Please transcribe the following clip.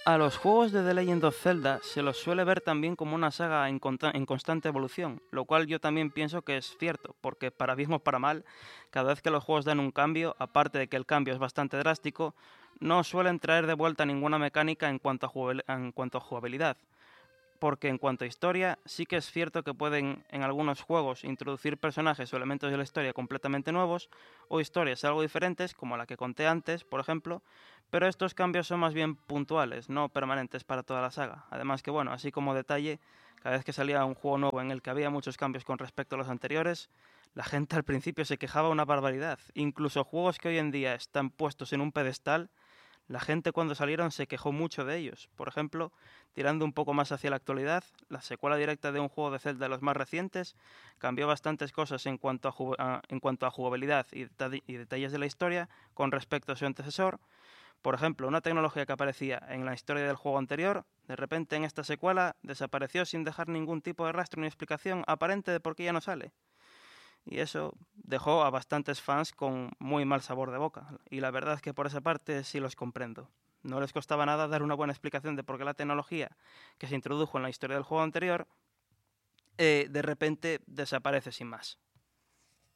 A los juegos de The Legend of Zelda se los suele ver también como una saga en constante evolución, lo cual yo también pienso que es cierto, porque para bien o para mal, cada vez que los juegos dan un cambio, aparte de que el cambio es bastante drástico, no suelen traer de vuelta ninguna mecánica en cuanto a jugabilidad. Porque en cuanto a historia, sí que es cierto que pueden en algunos juegos introducir personajes o elementos de la historia completamente nuevos, o historias algo diferentes, como la que conté antes, por ejemplo, pero estos cambios son más bien puntuales, no permanentes para toda la saga. Además que bueno, así como detalle, cada vez que salía un juego nuevo en el que había muchos cambios con respecto a los anteriores, la gente al principio se quejaba una barbaridad. Incluso juegos que hoy en día están puestos en un pedestal, la gente cuando salieron se quejó mucho de ellos. Por ejemplo, tirando un poco más hacia la actualidad, la secuela directa de un juego de Zelda de los más recientes cambió bastantes cosas en cuanto a jugabilidad y detalles de la historia con respecto a su antecesor. Por ejemplo, una tecnología que aparecía en la historia del juego anterior, de repente en esta secuela desapareció sin dejar ningún tipo de rastro ni explicación aparente de por qué ya no sale. Y eso dejó a bastantes fans con muy mal sabor de boca. Y la verdad es que por esa parte sí los comprendo. No les costaba nada dar una buena explicación de por qué la tecnología que se introdujo en la historia del juego anterior de repente desaparece sin más.